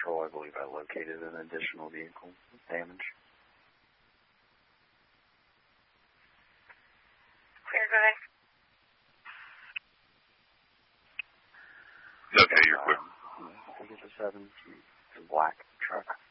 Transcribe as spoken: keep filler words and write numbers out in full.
Patrol, I believe I located an additional vehicle with damage. Clear, go ahead. Okay, you're clear. Um, I think it's a seven. It's a black truck.